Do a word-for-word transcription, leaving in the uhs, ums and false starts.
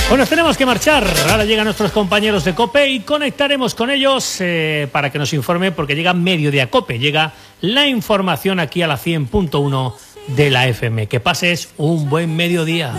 Bueno, tenemos que marchar. Ahora llegan nuestros compañeros de COPE y conectaremos con ellos eh, para que nos informe, porque llega Mediodía COPE, llega la información aquí a la cien punto uno de la F M. Que pases un buen mediodía.